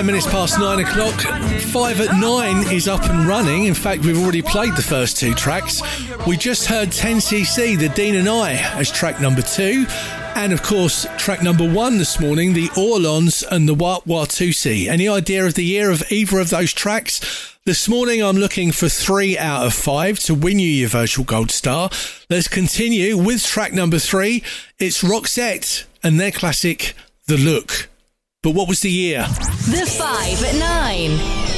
10 minutes past 9 o'clock. 5 at 9 is up and running. In fact, we've already played the first two tracks. We just heard 10cc, The Dean and I, as track number 2. And of course, track number 1 this morning, the Orlons and the Wat Watusi. Any idea of the year of either of those tracks? This morning, I'm looking for 3 out of 5 to win you your virtual gold star. Let's continue with track number 3. It's Roxette and their classic, The Look. But what was the year? The 5 at 9.